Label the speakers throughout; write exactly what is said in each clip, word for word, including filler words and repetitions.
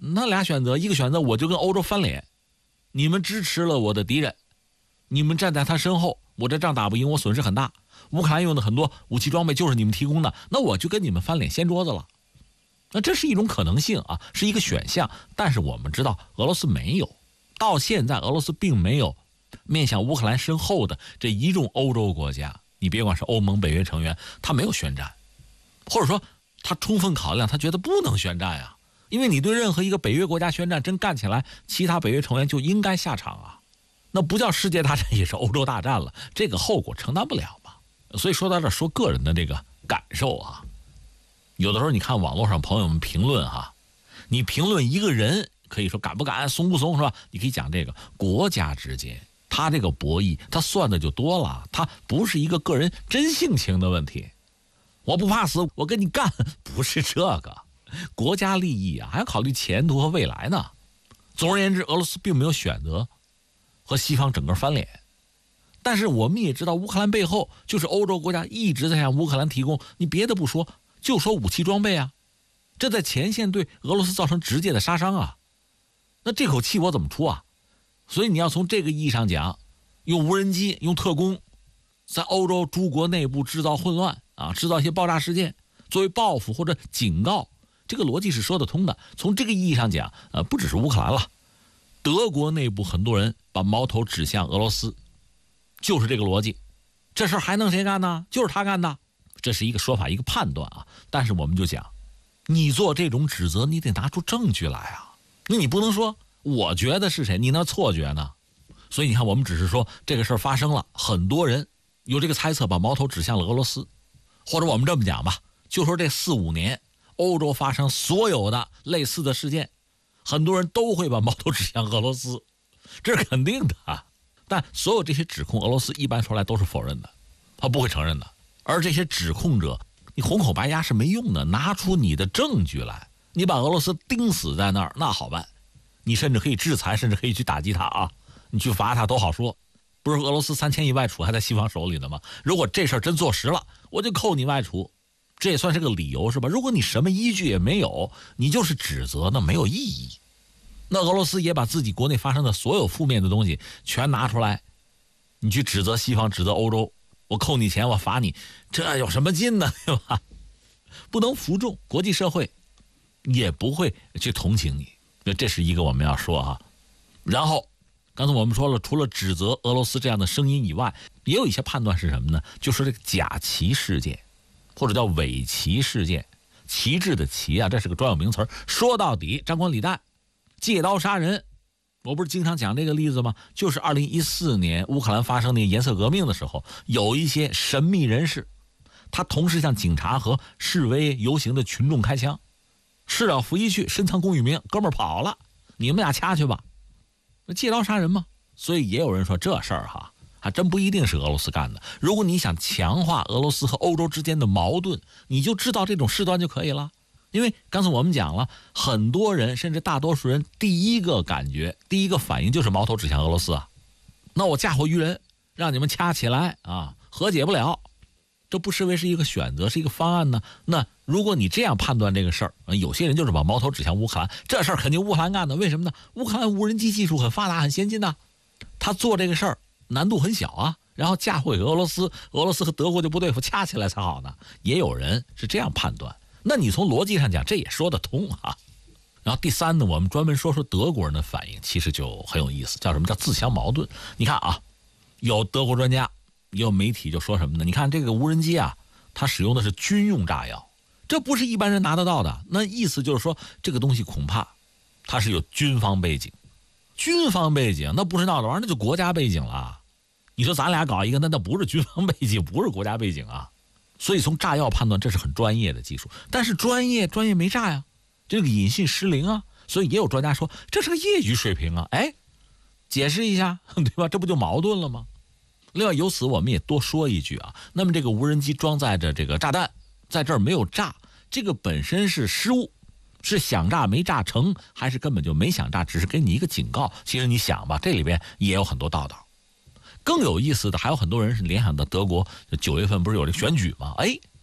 Speaker 1: 那俩选择，一个选择我就跟欧洲翻脸，你们支持了我的敌人，你们站在他身后，我这仗打不赢，我损失很大。乌克兰用的很多武器装备就是你们提供的，那我就跟你们翻脸掀桌子了。那这是一种可能性啊，是一个选项。但是我们知道俄罗斯没有，到现在俄罗斯并没有面向乌克兰身后的这一众欧洲国家，你别管是欧盟、北约成员，他没有宣战，或者说他充分考量，他觉得不能宣战啊。因为你对任何一个北约国家宣战，真干起来，其他北约成员就应该下场啊。那不叫世界大战，也是欧洲大战了，这个后果承担不了嘛。所以说到这儿，说个人的这个感受啊，有的时候你看网络上朋友们评论哈，你评论一个人，可以说敢不敢、怂不怂是吧？你可以讲这个国家之间，他这个博弈，他算的就多了，他不是一个个人真性情的问题。我不怕死，我跟你干，不是这个。国家利益啊，还要考虑前途和未来呢。总而言之，俄罗斯并没有选择和西方整个翻脸，但是我们也知道，乌克兰背后就是欧洲国家一直在向乌克兰提供，你别的不说，就说武器装备啊，这在前线对俄罗斯造成直接的杀伤啊。那这口气我怎么出啊？所以你要从这个意义上讲，用无人机、用特工，在欧洲诸国内部制造混乱啊，制造一些爆炸事件，作为报复或者警告，这个逻辑是说得通的。从这个意义上讲，呃，不只是乌克兰了，德国内部很多人把矛头指向俄罗斯，就是这个逻辑。这事儿还能谁干呢？就是他干的，这是一个说法，一个判断啊。但是我们就讲，你做这种指责，你得拿出证据来啊。那你不能说我觉得是谁，你那错觉呢？所以你看，我们只是说这个事儿发生了，很多人有这个猜测，把矛头指向了俄罗斯，或者我们这么讲吧，就说这四五年。欧洲发生所有的类似的事件，很多人都会把矛头指向俄罗斯，这是肯定的啊。但所有这些指控，俄罗斯一般说来都是否认的，他不会承认的。而这些指控者，你红口白牙是没用的，拿出你的证据来，你把俄罗斯钉死在那儿，那好办，你甚至可以制裁，甚至可以去打击他啊，你去罚他都好说。不是俄罗斯三千亿外储还在西方手里呢吗？如果这事儿真坐实了，我就扣你外储。这也算是个理由是吧？如果你什么依据也没有，你就是指责，那没有意义。那俄罗斯也把自己国内发生的所有负面的东西全拿出来，你去指责西方，指责欧洲，我扣你钱，我罚你，这有什么劲呢？对吧？不能服众，国际社会也不会去同情你。那这是一个我们要说啊。然后刚才我们说了，除了指责俄罗斯这样的声音以外，也有一些判断是什么呢？就是这个假旗事件，或者叫伪旗事件，旗帜的旗啊，这是个专有名词。说到底，张冠李戴，借刀杀人。我不是经常讲这个例子吗？就是二零一四年乌克兰发生那个颜色革命的时候，有一些神秘人士，他同时向警察和示威游行的群众开枪，事了拂衣去，深藏功与名，哥们儿跑了，你们俩掐去吧。借刀杀人嘛。所以也有人说这事儿哈，还真不一定是俄罗斯干的。如果你想强化俄罗斯和欧洲之间的矛盾，你就知道这种事端就可以了。因为刚才我们讲了，很多人甚至大多数人第一个感觉，第一个反应就是矛头指向俄罗斯啊。那我嫁祸于人，让你们掐起来啊，和解不了，这不失为是一个选择，是一个方案呢。那如果你这样判断这个事儿，有些人就是把矛头指向乌克兰，这事儿肯定乌克兰干的。为什么呢？乌克兰无人机技术很发达，很先进的，他做这个事儿难度很小啊。然后嫁祸给俄罗斯，俄罗斯和德国就不对付，掐起来才好呢。也有人是这样判断。那你从逻辑上讲，这也说得通啊。然后第三呢，我们专门说说德国人的反应，其实就很有意思，叫什么叫自相矛盾。你看啊，有德国专家，也有媒体就说什么呢？你看这个无人机啊，它使用的是军用炸药，这不是一般人拿得到的。那意思就是说，这个东西恐怕它是有军方背景，军方背景那不是闹着玩，那就国家背景了。你说咱俩搞一个，那那不是军方背景，不是国家背景啊。所以从炸药判断，这是很专业的技术，但是专业专业没炸呀，这个引信失灵啊。所以也有专家说这是个业余水平啊。哎，解释一下，对吧？这不就矛盾了吗？另外由此我们也多说一句啊，那么这个无人机装载着这个炸弹，在这儿没有炸，这个本身是失误，是想炸没炸成，还是根本就没想炸，只是给你一个警告。其实你想吧，这里边也有很多道道。更有意思的，还有很多人是联想到德国九月份不是有这个选举吗？哎，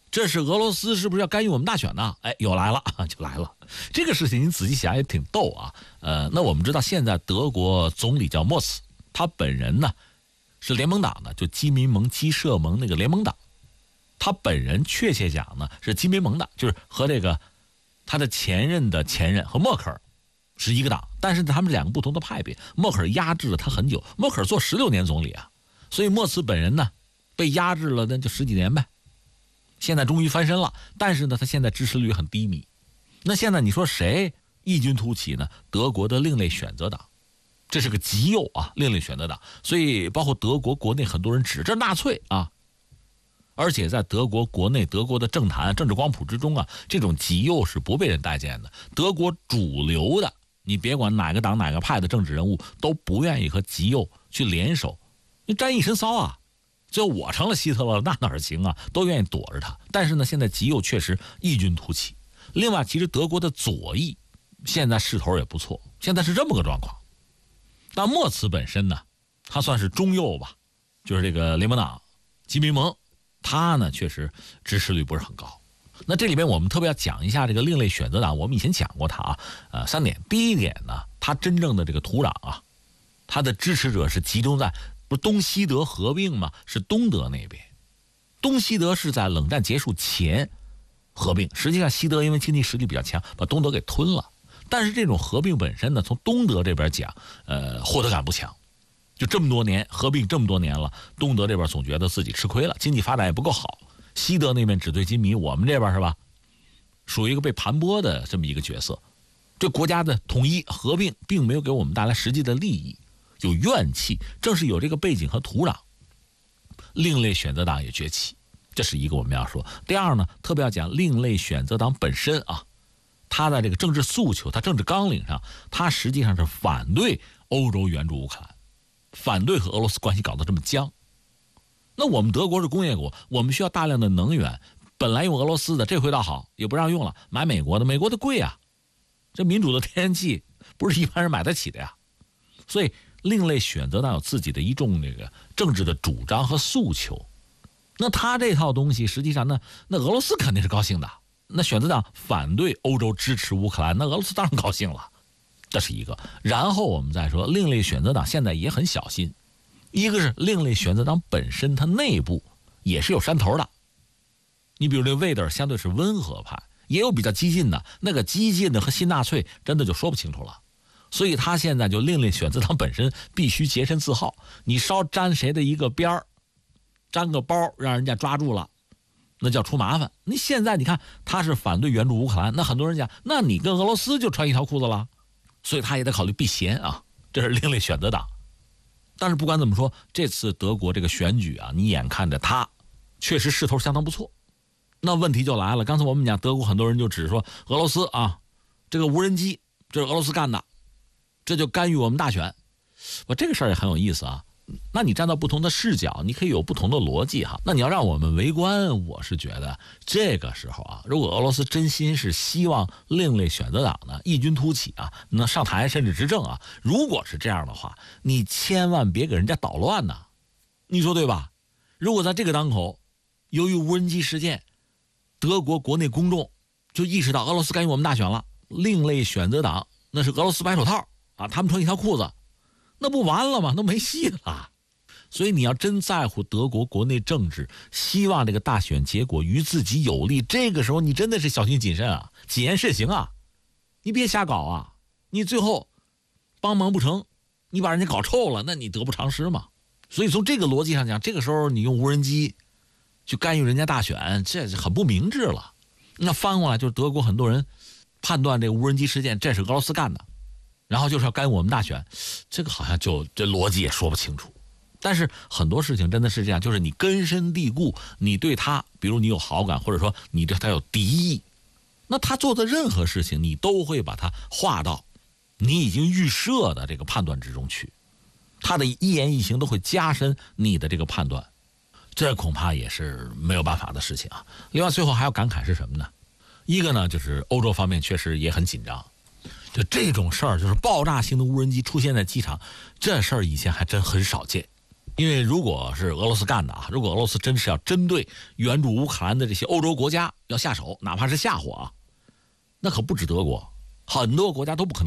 Speaker 1: 这是俄罗斯是不是要干预我们大选呢？哎，又来了，就来了。这个事情你仔细想也挺逗啊。呃，那我们知道现在德国总理叫默茨，他本人呢是联盟党的，就基民盟、基社盟那个联盟党。他本人确切讲呢是基民盟的，就是和这个他的前任的前任和默克尔是一个党，但是他们两个不同的派别。默克尔压制了他很久，默克尔做十六年总理啊，所以默茨本人呢被压制了，那就十几年呗。现在终于翻身了，但是呢，他现在支持率很低迷。那现在你说谁异军突起呢？德国的另类选择党，这是个极右啊，另类选择党。所以包括德国国内很多人指这纳粹啊，而且在德国国内、德国的政坛、政治光谱之中啊，这种极右是不被人待见的。德国主流的，你别管哪个党哪个派的政治人物，都不愿意和极右去联手，你沾一身骚啊。最后我成了希特勒，那哪儿行啊？都愿意躲着他。但是呢，现在极右确实异军突起。另外，其实德国的左翼现在势头也不错，现在是这么个状况。但默茨本身呢，他算是中右吧，就是这个联盟党、基民盟，他呢确实支持率不是很高。那这里边我们特别要讲一下这个另类选择党，我们以前讲过他啊，呃，三点。第一点呢，他真正的这个土壤啊，他的支持者是集中在。不是东西德合并吗？是东德那边。东西德是在冷战结束前合并，实际上西德因为经济实力比较强，把东德给吞了。但是这种合并本身呢，从东德这边讲，呃，获得感不强。就这么多年合并这么多年了，东德这边总觉得自己吃亏了，经济发展也不够好。西德那边纸醉金迷，我们这边是吧，属于一个被盘剥的这么一个角色。这国家的统一合并并没有给我们带来实际的利益。有怨气，正是有这个背景和土壤，另类选择党也崛起，这是一个我们要说。第二呢，特别要讲另类选择党本身啊，他的这个政治诉求，他政治纲领上，他实际上是反对欧洲援助乌克兰，反对和俄罗斯关系搞得这么僵。那我们德国是工业国，我们需要大量的能源，本来用俄罗斯的，这回倒好，也不让用了，买美国的，美国的贵啊，这民主的天然气不是一般人买得起的呀，所以。另类选择党有自己的一种那个政治的主张和诉求，那他这套东西实际上呢，那俄罗斯肯定是高兴的。那选择党反对欧洲支持乌克兰，那俄罗斯当然高兴了，这是一个。然后我们再说，另类选择党现在也很小心，一个是另类选择党本身，它内部也是有山头的。你比如这魏德尔相对是温和派，也有比较激进的，那个激进的和新纳粹真的就说不清楚了。所以他现在就另类选择党本身必须洁身自好，你稍沾谁的一个边儿，沾个包让人家抓住了，那叫出麻烦。你现在你看他是反对援助乌克兰，那很多人讲，那你跟俄罗斯就穿一条裤子了，所以他也得考虑避嫌啊，这是另类选择党。但是不管怎么说，这次德国这个选举啊，你眼看着他确实势头相当不错。那问题就来了，刚才我们讲德国很多人就指说俄罗斯啊，这个无人机这是俄罗斯干的，这就干预我们大选。我这个事儿也很有意思啊。那你站到不同的视角，你可以有不同的逻辑哈。那你要让我们围观，我是觉得这个时候啊，如果俄罗斯真心是希望另类选择党呢异军突起啊，那上台甚至执政啊，如果是这样的话，你千万别给人家捣乱呐，你说对吧？如果在这个当口，由于无人机事件，德国国内公众就意识到俄罗斯干预我们大选了，另类选择党那是俄罗斯白手套啊，他们穿一条裤子。那不完了吗？那没戏了。所以你要真在乎德国国内政治，希望这个大选结果于自己有利，这个时候你真的是小心谨慎啊，谨言慎行啊，你别瞎搞啊，你最后帮忙不成，你把人家搞臭了，那你得不偿失嘛。所以从这个逻辑上讲，这个时候你用无人机去干预人家大选，这是很不明智了。那翻过来就是德国很多人判断这个无人机事件这是俄罗斯干的，然后就是要干预我们大选，这个好像就这逻辑也说不清楚。但是很多事情真的是这样，就是你根深蒂固，你对他，比如你有好感，或者说你对他有敌意，那他做的任何事情，你都会把它划到你已经预设的这个判断之中去，他的一言一行都会加深你的这个判断，这恐怕也是没有办法的事情啊。另外最后还要感慨是什么呢？一个呢就是欧洲方面确实也很紧张，就这种事儿，就是爆炸性的无人机出现在机场，这事儿以前还真很少见。 因为如果是俄罗斯干的啊，如果俄罗斯真是要针对援助乌克兰的这些欧洲国家要下手，哪怕是吓唬啊，那可不止德国，很多国家都不可能